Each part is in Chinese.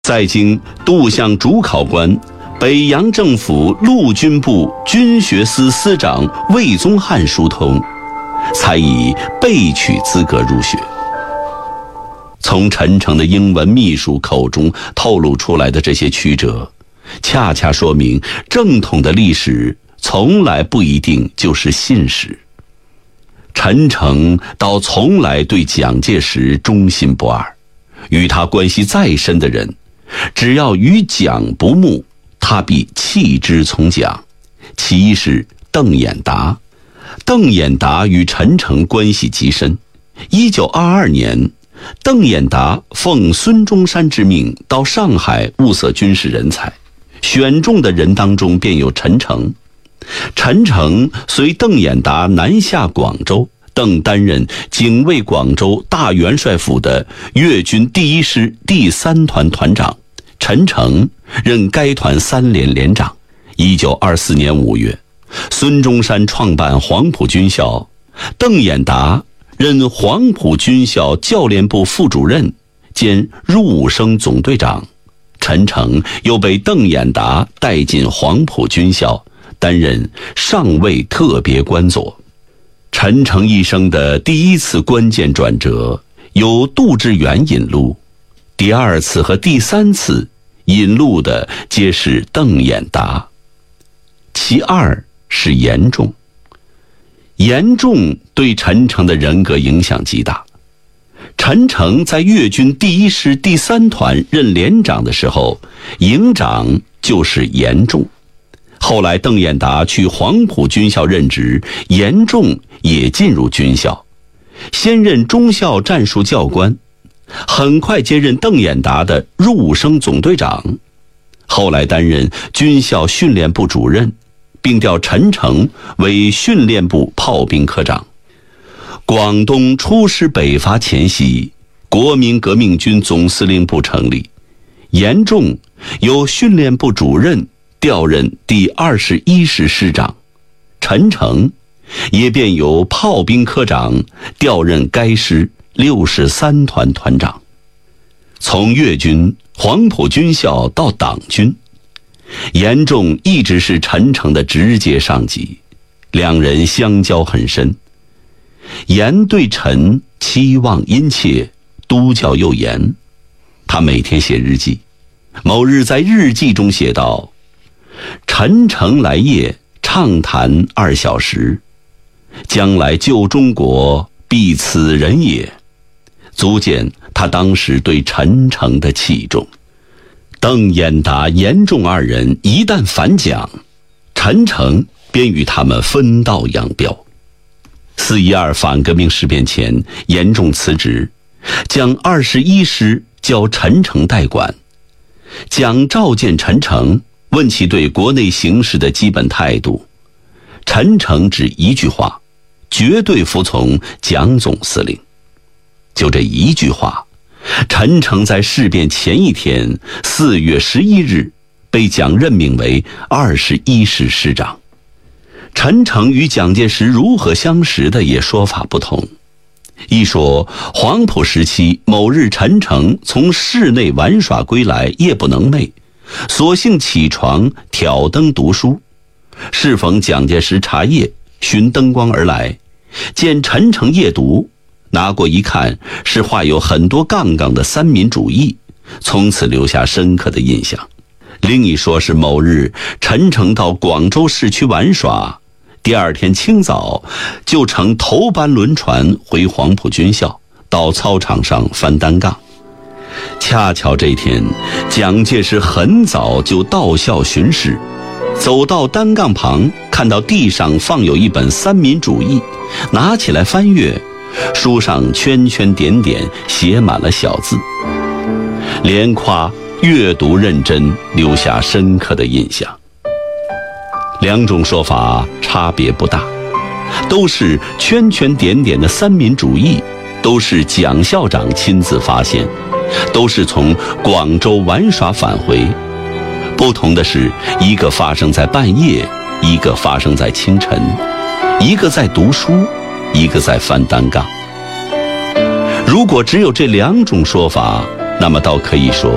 在京杜向主考官、北洋政府陆军部军学司司长魏宗翰疏通，才以备取资格入学。从陈诚的英文秘书口中透露出来的这些曲折，恰恰说明正统的历史从来不一定就是信史。陈诚倒从来对蒋介石忠心不二，与他关系再深的人，只要与蒋不睦，他必弃之从蒋。其一是邓演达。邓演达与陈诚关系极深。1922年，邓演达奉孙中山之命到上海物色军事人才，选中的人当中便有陈诚。陈诚随邓演达南下广州，邓担任警卫广州大元帅府的粤军第1师第3团团长，陈诚任该团3连连长。1924年5月，孙中山创办黄埔军校，邓演达任黄埔军校教练部副主任兼入伍生总队长，陈诚又被邓演达带进黄埔军校，担任上尉特别官佐。陈诚一生的第一次关键转折由杜志远引路，第2次和第3次引路的皆是邓演达。其二是严仲。严仲对陈诚的人格影响极大。陈诚在粤军第1师第3团任连长的时候，营长就是严仲。后来邓演达去黄埔军校任职，严仲也进入军校，先任中校战术教官，很快接任邓演达的入伍生总队长，后来担任军校训练部主任，并调陈诚为训练部炮兵科长。广东出师北伐前夕，国民革命军总司令部成立，严仲由训练部主任调任第21师师长，陈诚也便由炮兵科长调任该师63团团长。从粤军、黄埔军校到党军，严仲一直是陈诚的直接上级，两人相交很深。严对陈期望殷切，督教又严。他每天写日记，某日在日记中写道：陈诚来谒，畅谈2小时，将来救中国，必此人也。足见他当时对陈诚的器重。邓演达、严仲2人一旦反蒋，陈诚便与他们分道扬镳。4·12反革命事变前，严仲辞职，将21师交陈诚代管。蒋召见陈诚，问其对国内形势的基本态度，陈诚只一句话：绝对服从蒋总司令。就这一句话，陈诚在事变前一天4月11日被蒋任命为21师师长。陈诚与蒋介石如何相识的也说法不同。一说黄埔时期某日，陈诚从室内玩耍归来，夜不能寐，索性起床挑灯读书，适逢蒋介石茶叶，寻灯光而来，见陈诚夜读，拿过一看，是画有很多杠杠的三民主义，从此留下深刻的印象。另一说是某日陈诚到广州市区玩耍，第2天清早就乘头班轮船回黄埔军校，到操场上翻单杠。恰巧这天蒋介石很早就到校巡视，走到单杠旁，看到地上放有一本三民主义，拿起来翻阅，书上圈圈点点写满了小字，连夸阅读认真，留下深刻的印象。两种说法差别不大，都是圈圈点点的三民主义，都是蒋校长亲自发现，都是从广州玩耍返回。不同的是，一个发生在半夜，一个发生在清晨，一个在读书，一个在翻单杠。如果只有这2种说法，那么倒可以说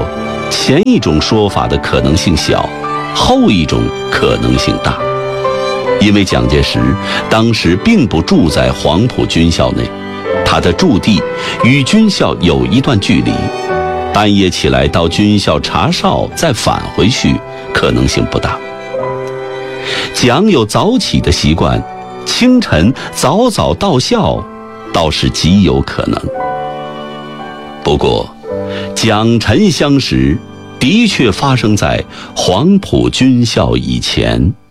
前一种说法的可能性小，后一种可能性大。因为蒋介石当时并不住在黄埔军校内，他的驻地与军校有一段距离，半夜起来到军校查哨再返回去可能性不大。蒋有早起的习惯，清晨早早到校倒是极有可能。不过蒋陈相识的确发生在黄埔军校以前。